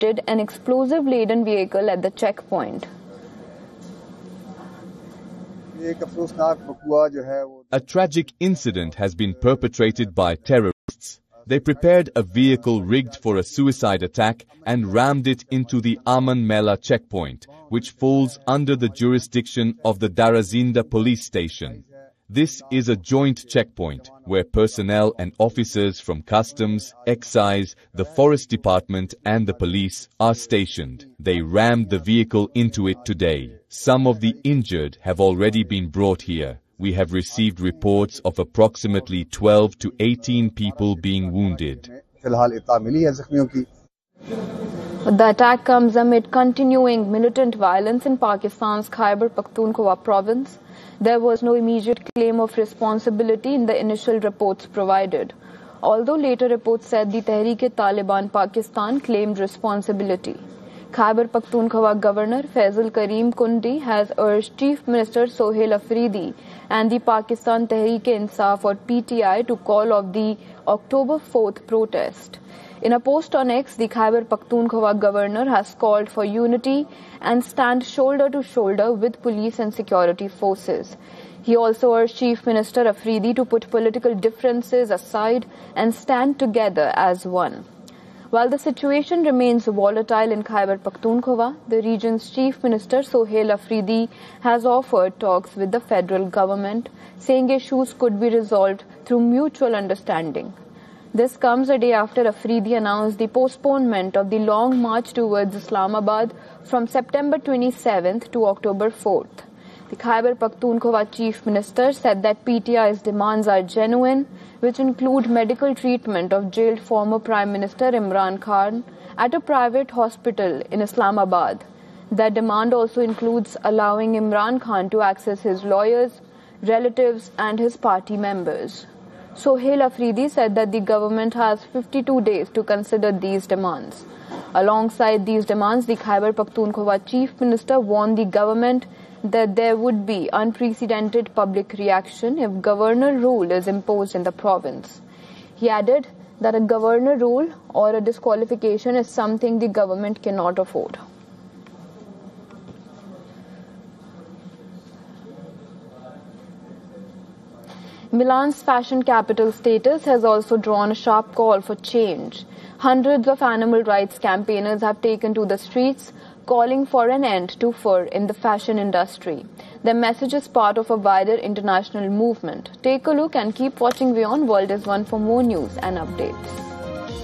an explosive-laden vehicle at the checkpoint. A tragic incident has been perpetrated by terrorists. They prepared a vehicle rigged for a suicide attack and rammed it into the Aman Mela checkpoint, which falls under the jurisdiction of the Darazinda police station. This is a joint checkpoint where personnel and officers from Customs, Excise, the Forest Department and the police are stationed. They rammed the vehicle into it today. Some of the injured have already been brought here. We have received reports of approximately 12 to 18 people being wounded. The attack comes amid continuing militant violence in Pakistan's Khyber Pakhtunkhwa province. There was no immediate claim of responsibility in the initial reports provided, although later reports said the Tehreek-e-Taliban Pakistan claimed responsibility. Khyber Pakhtunkhwa Governor Faisal Karim Kundi has urged Chief Minister Sohail Afridi and the Pakistan Tehreek-e-Insaf or PTI to call off the October 4th protest. In a post on X, the Khyber Pakhtunkhwa governor has called for unity and stand shoulder to shoulder with police and security forces. He also urged Chief Minister Afridi to put political differences aside and stand together as one. While the situation remains volatile in Khyber Pakhtunkhwa, the region's Chief Minister Sohail Afridi has offered talks with the federal government, saying issues could be resolved through mutual understanding. This comes a day after Afridi announced the postponement of the long march towards Islamabad from September 27th to October 4th. The Khyber Pakhtunkhwa Chief Minister said that PTI's demands are genuine, which include medical treatment of jailed former Prime Minister Imran Khan at a private hospital in Islamabad. That demand also includes allowing Imran Khan to access his lawyers, relatives and his party members. Sohail Afridi said that the government has 52 days to consider these demands. Alongside these demands, the Khyber Pakhtunkhwa Chief Minister warned the government that there would be unprecedented public reaction if governor rule is imposed in the province. He added that a governor rule or a disqualification is something the government cannot afford. Milan's fashion capital status has also drawn a sharp call for change. Hundreds of animal rights campaigners have taken to the streets, calling for an end to fur in the fashion industry. Their message is part of a wider international movement. Take a look and keep watching WION World is One for more news and updates.